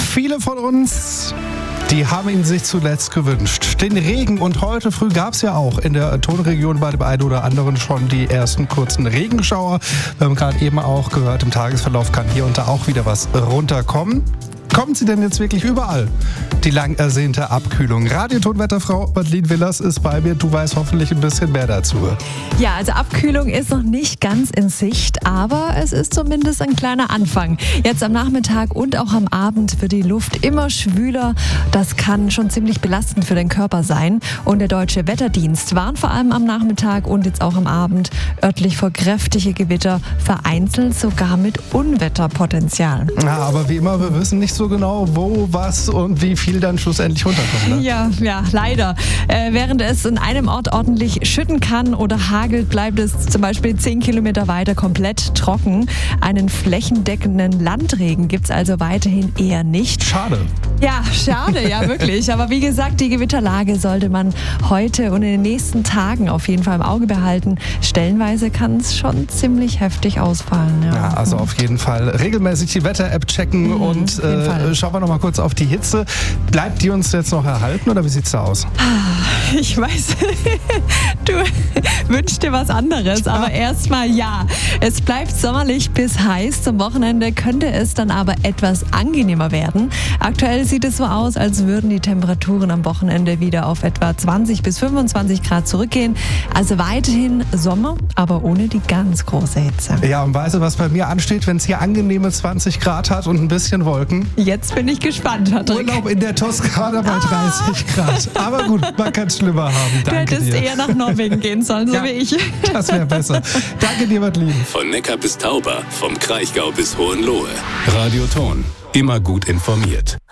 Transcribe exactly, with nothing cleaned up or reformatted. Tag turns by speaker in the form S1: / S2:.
S1: Viele von uns, die haben ihn sich zuletzt gewünscht. Den Regen, und heute früh gab es ja auch in der Tonregion bei dem einen oder anderen schon die ersten kurzen Regenschauer. Wir haben gerade eben auch gehört, im Tagesverlauf kann hier und da auch wieder was runterkommen. Kommt sie denn jetzt wirklich überall? Die lang ersehnte Abkühlung. Radiotonwetterfrau Madeleine Willers ist bei mir. Du weißt hoffentlich ein bisschen mehr dazu.
S2: Ja, also Abkühlung ist noch nicht ganz in Sicht, aber es ist zumindest ein kleiner Anfang. Jetzt am Nachmittag und auch am Abend wird die Luft immer schwüler. Das kann schon ziemlich belastend für den Körper sein. Und der Deutsche Wetterdienst warnt vor allem am Nachmittag und jetzt auch am Abend örtlich vor kräftige Gewitter, vereinzelt sogar mit Unwetterpotenzial.
S1: Ja, aber wie immer, wir wissen nicht so genau, wo, was und wie viel dann schlussendlich runterkommt. Ne?
S2: Ja, ja, leider. Äh, während es in einem Ort ordentlich schütten kann oder hagelt, bleibt es zum Beispiel zehn Kilometer weiter komplett trocken. Einen flächendeckenden Landregen gibt es also weiterhin eher nicht.
S1: Schade.
S2: Ja, schade, ja wirklich. Aber wie gesagt, die Gewitterlage sollte man heute und in den nächsten Tagen auf jeden Fall im Auge behalten. Stellenweise kann es schon ziemlich heftig ausfallen. Ja,
S1: ja, also auf jeden Fall regelmäßig die Wetter-App checken
S2: mhm,
S1: und äh, schauen wir noch mal kurz auf die Hitze. Bleibt die uns jetzt noch erhalten oder wie sieht's da aus?
S2: Ich weiß, du wünschst dir was anderes,
S1: ja.
S2: aber erstmal ja. Es bleibt sommerlich bis heiß. Zum Wochenende könnte es dann aber etwas angenehmer werden. Aktuell sieht es so aus, als würden die Temperaturen am Wochenende wieder auf etwa zwanzig bis fünfundzwanzig Grad zurückgehen. Also weiterhin Sommer, aber ohne die ganz große Hitze.
S1: Ja, und weißt du, was bei mir ansteht, wenn es hier angenehme zwanzig Grad hat und ein bisschen Wolken?
S2: Jetzt bin ich gespannt, Patrick.
S1: Urlaub in der Toskana bei dreißig Grad. Aber gut, man kann es schlimmer haben. Danke
S2: du hättest
S1: dir.
S2: eher nach Norwegen gehen sollen, so
S1: ja,
S2: wie ich.
S1: Das wäre besser. Danke dir, Madeleine.
S3: Von Neckar bis Tauber, vom Kraichgau bis Hohenlohe. Radioton, immer gut informiert.